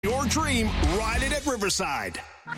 Your dream, ride it at Riverside.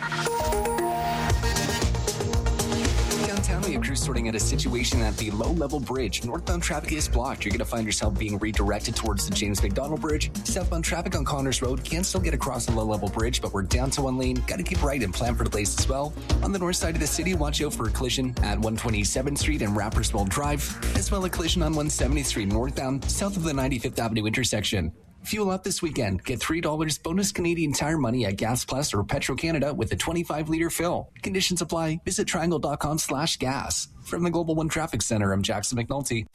Downtown, we have crews sorting out a situation at the low-level bridge. Northbound traffic is blocked. You're going to find yourself being redirected towards the James McDonald Bridge. Southbound traffic on Connors Road can still get across the low-level bridge, but we're down to one lane. Got to keep right and plan for delays as well. On the north side of the city, watch out for a collision at 127th Street and Rapperswell Drive, as well as a collision on 170th Street northbound, south of the 95th Avenue intersection. Fuel up this weekend. Get $3 bonus Canadian Tire money at Gas Plus or Petro-Canada with a 25-liter fill. Conditions apply. Visit triangle.com/gas. From the Global One Traffic Center, I'm Jackson McNulty.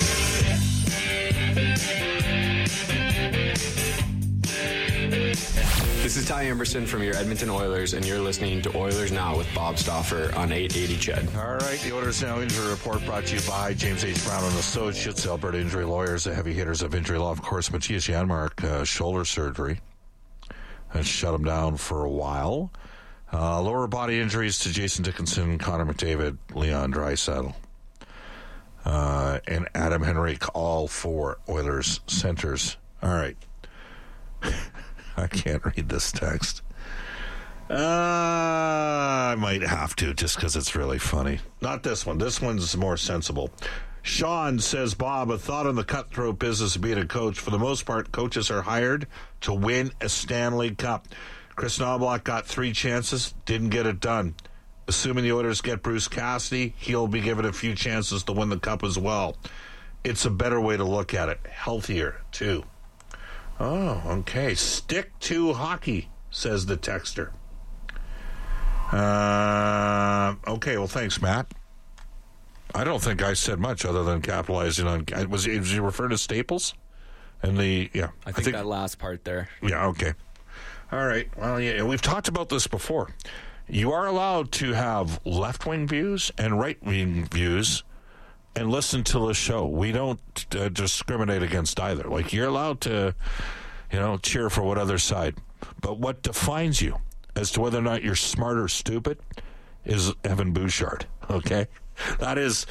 This is Ty Emerson from your Edmonton Oilers, and you're listening to Oilers Now with Bob Stauffer on 880 CHED. All right, the Oilers Now Injury Report brought to you by James H. Brown and Associates, Alberta Injury Lawyers, the heavy hitters of injury law. Of course, Matthias Janmark, shoulder surgery. That shut him down for a while. Lower body injuries to Jason Dickinson, Connor McDavid, Leon Draisaitl, and Adam Henrique, all four Oilers centers. All right. I can't read this text. I might have to just because it's really funny. Not this one. This one's more sensible. Sean says, Bob, a thought on the cutthroat business of being a coach. For the most part, coaches are hired to win a Stanley Cup. Chris Knoblauch got 3 chances, didn't get it done. Assuming the Oilers get Bruce Cassidy, he'll be given a few chances to win the Cup as well. It's a better way to look at it. Healthier, too. Oh, okay. Stick to hockey, says the texter. Okay, well, thanks, Matt. I don't think I said much other than capitalizing on... Was you referring to Staples? And the... Yeah. I think that last part there. Yeah, okay. All right. Well, yeah, we've talked about this before. You are allowed to have left-wing views and right-wing views and listen to the show. We don't discriminate against either. Like, you're allowed to, cheer for what other side. But what defines you as to whether or not you're smart or stupid is Evan Bouchard, okay? That's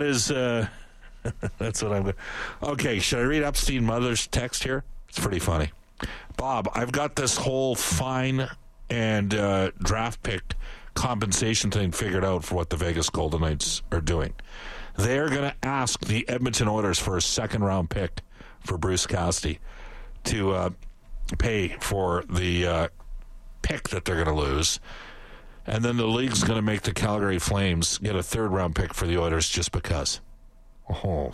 what I'm going to... Okay, should I read Epstein Mother's text here? It's pretty funny. Bob, I've got this whole fine and draft pick compensation thing figured out for what the Vegas Golden Knights are doing. They're going to ask the Edmonton Oilers for a second-round pick for Bruce Cassidy to pay for the pick that they're going to lose. And then the league's going to make the Calgary Flames get a third-round pick for the Oilers just because. Oh.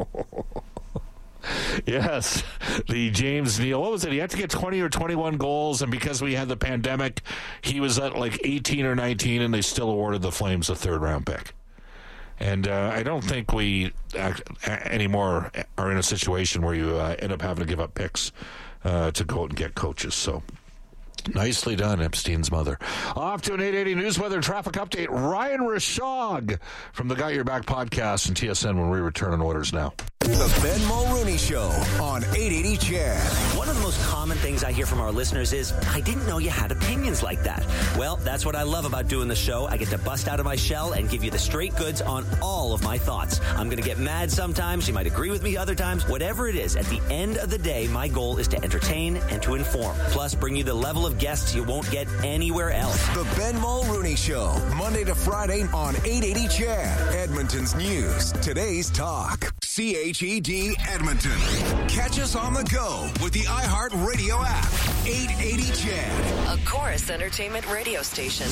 Yes. The James Neal, what was it? He had to get 20 or 21 goals, and because we had the pandemic, he was at like 18 or 19, and they still awarded the Flames a third-round pick. And I don't think we anymore are in a situation where you end up having to give up picks to go out and get coaches. So nicely done, Epstein's mother. Off to an 880 News Weather Traffic Update. Ryan Rashog from the Got Your Back podcast and TSN when we return on Oilers Now. The Ben Mulrooney Show on 880 CHED. One of the most common things I hear from our listeners is, I didn't know you had opinions like that. Well, that's what I love about doing the show. I get to bust out of my shell and give you the straight goods on all of my thoughts. I'm going to get mad sometimes. You might agree with me other times. Whatever it is, at the end of the day, my goal is to entertain and to inform. Plus, bring you the level of guests you won't get anywhere else. The Ben Mulrooney Show, Monday to Friday on 880 CHED. Edmonton's news. Today's talk. CHED Edmonton. Catch us on the go with the iHeartRadio app. 880 CHED. A Chorus Entertainment radio station.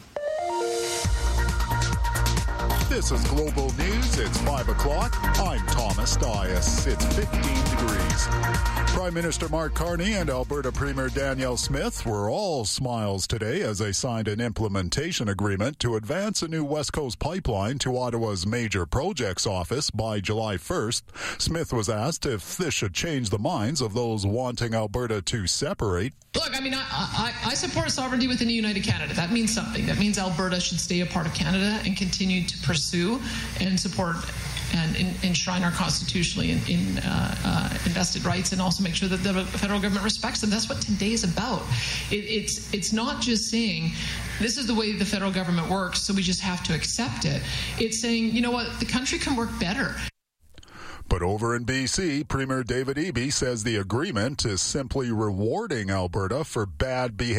This is Global News. It's 5 o'clock. I'm Thomas Dias. It's 15 degrees. Prime Minister Mark Carney and Alberta Premier Danielle Smith were all smiles today as they signed an implementation agreement to advance a new West Coast pipeline to Ottawa's major projects office by July 1st. Smith was asked if this should change the minds of those wanting Alberta to separate. Look, I mean, I support sovereignty within a united Canada. That means something. That means Alberta should stay a part of Canada and continue to pursue and support and enshrine our constitutionally in invested rights, and also make sure that the federal government respects them. That's what today is about. It's not just saying this is the way the federal government works, so we just have to accept it. It's saying, you know what, the country can work better. But over in BC, Premier David Eby says the agreement is simply rewarding Alberta for bad behavior.